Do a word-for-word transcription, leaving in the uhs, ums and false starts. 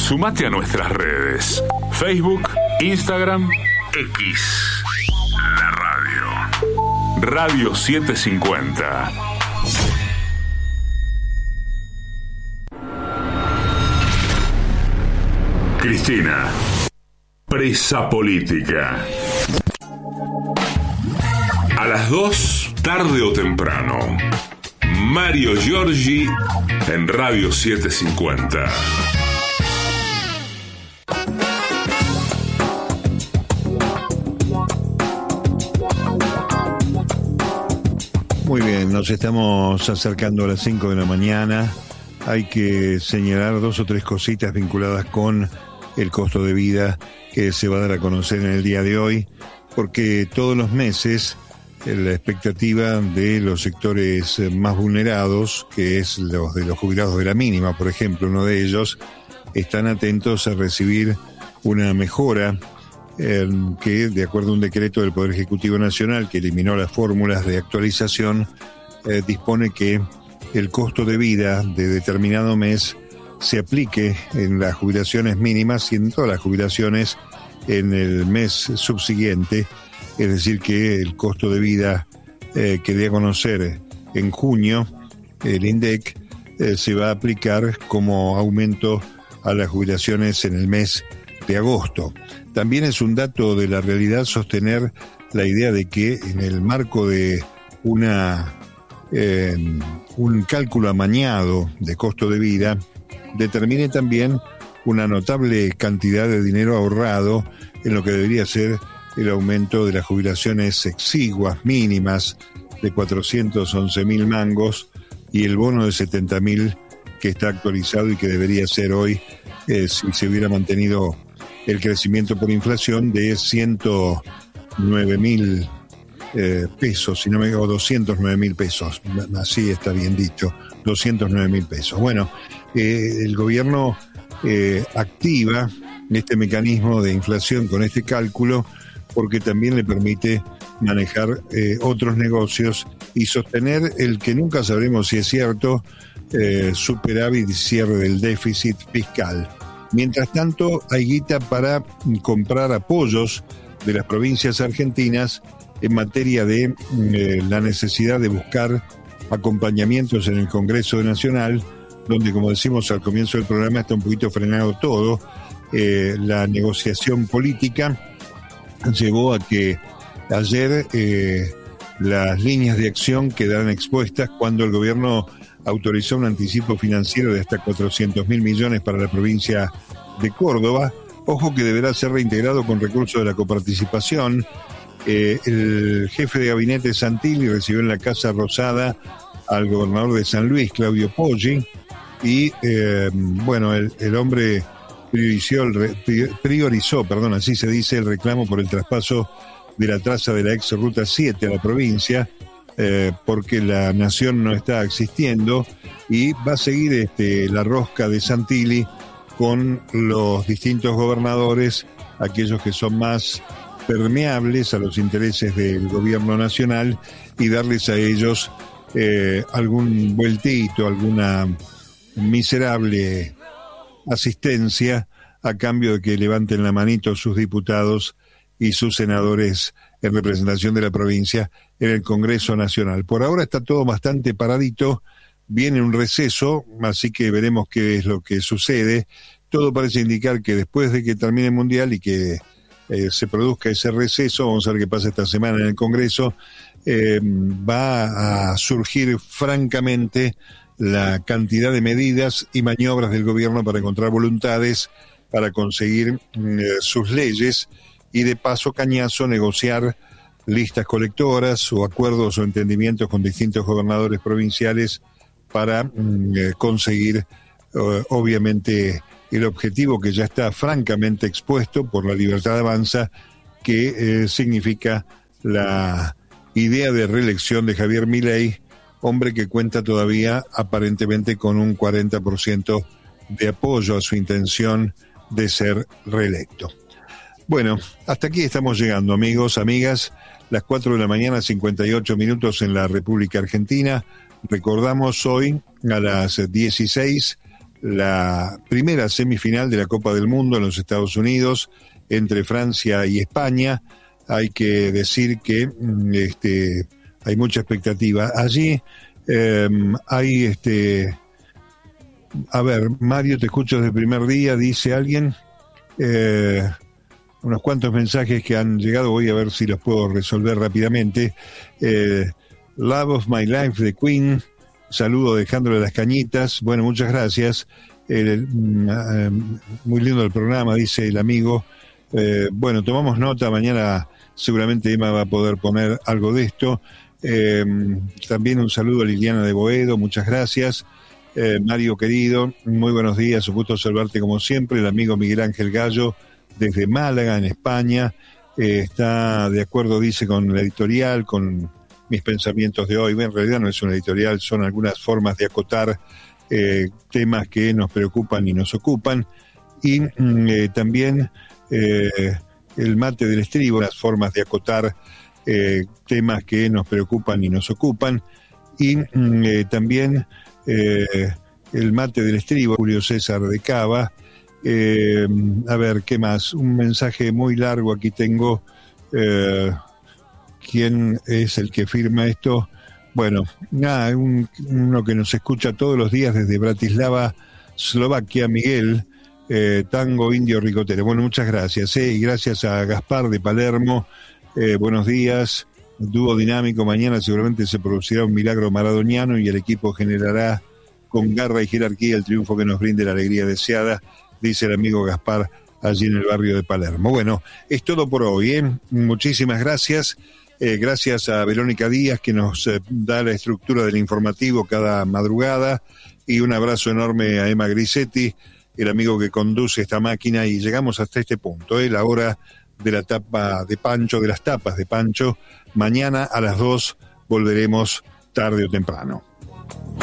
Sumate a nuestras redes. Facebook, Instagram, X. La radio. Radio setecientos cincuenta. Cristina, presa política. A las dos, tarde o temprano. Mario Giorgi en Radio setecientos cincuenta. Muy bien, nos estamos acercando a las cinco de la mañana. Hay que señalar dos o tres cositas vinculadas con el costo de vida que se va a dar a conocer en el día de hoy, porque todos los meses la expectativa de los sectores más vulnerados, que es los de los jubilados de la mínima, por ejemplo, uno de ellos, están atentos a recibir una mejora eh, que, de acuerdo a un decreto del Poder Ejecutivo Nacional que eliminó las fórmulas de actualización, eh, dispone que el costo de vida de determinado mes se aplique en las jubilaciones mínimas y en todas las jubilaciones en el mes subsiguiente, es decir que el costo de vida eh, que dé a conocer en junio el INDEC eh, se va a aplicar como aumento a las jubilaciones en el mes de agosto. También es un dato de la realidad sostener la idea de que en el marco de una eh, un cálculo amañado de costo de vida determine también una notable cantidad de dinero ahorrado en lo que debería ser el aumento de las jubilaciones exiguas mínimas de cuatrocientos once mil mangos y el bono de setenta mil que está actualizado y que debería ser hoy, eh, si se hubiera mantenido el crecimiento por inflación, de ciento nueve mil eh, pesos, si no me digo doscientos nueve mil pesos, así está bien dicho, doscientos nueve mil pesos. Bueno, eh, el gobierno eh, activa este mecanismo de inflación con este cálculo porque también le permite manejar eh, otros negocios y sostener el que nunca sabremos si es cierto, eh, superávit y cierre del déficit fiscal. Mientras tanto, hay guita para comprar apoyos de las provincias argentinas en materia de eh, la necesidad de buscar acompañamientos en el Congreso Nacional, donde, como decimos al comienzo del programa, está un poquito frenado todo. Eh, la negociación política llevó a que ayer eh, las líneas de acción quedaran expuestas cuando el gobierno autorizó un anticipo financiero de hasta cuatrocientos mil millones para la provincia de Córdoba. Ojo que deberá ser reintegrado con recursos de la coparticipación. Eh, el jefe de gabinete Santilli recibió en la Casa Rosada al gobernador de San Luis, Claudio Poggi, y eh, bueno, el, el hombre priorizó, el, priorizó, perdón, así se dice, el reclamo por el traspaso de la traza de la ex Ruta siete a la provincia, eh, porque la nación no está existiendo, y va a seguir este, la rosca de Santilli con los distintos gobernadores, aquellos que son más permeables a los intereses del gobierno nacional, y darles a ellos eh, algún vueltito, alguna miserable asistencia a cambio de que levanten la manito sus diputados y sus senadores en representación de la provincia en el Congreso Nacional. Por ahora está todo bastante paradito, viene un receso, así que veremos qué es lo que sucede. Todo parece indicar que después de que termine el Mundial y que eh, se produzca ese receso, vamos a ver qué pasa esta semana en el Congreso, eh, va a surgir francamente la cantidad de medidas y maniobras del gobierno para encontrar voluntades para conseguir eh, sus leyes y de paso cañazo negociar listas colectoras o acuerdos o entendimientos con distintos gobernadores provinciales para eh, conseguir eh, obviamente el objetivo que ya está francamente expuesto por la Libertad Avanza, que eh, significa la idea de reelección de Javier Milei, hombre que cuenta todavía aparentemente con un cuarenta por ciento de apoyo a su intención de ser reelecto. Bueno, hasta aquí estamos llegando, amigos, amigas, las cuatro de la mañana, cincuenta y ocho minutos en la República Argentina. Recordamos hoy a las dieciséis la primera semifinal de la Copa del Mundo en los Estados Unidos entre Francia y España. Hay que decir que este, hay mucha expectativa. Allí eh, hay, este, a ver, Mario, te escucho desde el primer día, dice alguien, eh, unos cuantos mensajes que han llegado, voy a ver si los puedo resolver rápidamente. Eh, Love of My Life de Queen, saludo dejándole las cañitas, bueno, muchas gracias. Eh, eh, muy lindo el programa, dice el amigo. Eh, bueno, tomamos nota, mañana seguramente Emma va a poder poner algo de esto. Eh, también un saludo a Liliana de Boedo, muchas gracias. Eh, Mario querido, muy buenos días, un gusto saludarte como siempre. El amigo Miguel Ángel Gallo desde Málaga, en España, eh, está de acuerdo, dice, con la editorial, con mis pensamientos de hoy. Bueno, en realidad no es una editorial, son algunas formas de acotar eh, temas que nos preocupan y nos ocupan. Y eh, también eh, el mate del estribo, las formas de acotar eh, temas que nos preocupan y nos ocupan. Y eh, también eh, el mate del estribo, Julio César de Cava. Eh, a ver, ¿qué más? Un mensaje muy largo aquí tengo. Eh, ¿Quién es el que firma esto? Bueno, nada, un, uno que nos escucha todos los días desde Bratislava, Eslovaquia, Miguel, eh, Tango Indio Ricotero. Bueno, muchas gracias, eh, y gracias a Gaspar de Palermo. Eh, buenos días, dúo dinámico. Mañana seguramente se producirá un milagro maradoniano y el equipo generará con garra y jerarquía el triunfo que nos brinde la alegría deseada, dice el amigo Gaspar allí en el barrio de Palermo. Bueno, es todo por hoy, ¿eh? Muchísimas gracias. Eh, gracias a Verónica Díaz, que nos eh, da la estructura del informativo cada madrugada, y un abrazo enorme a Emma Grisetti, el amigo que conduce esta máquina, y llegamos hasta este punto, ¿eh? La hora de la tapa de Pancho, de las tapas de Pancho. Mañana a las dos volveremos tarde o temprano.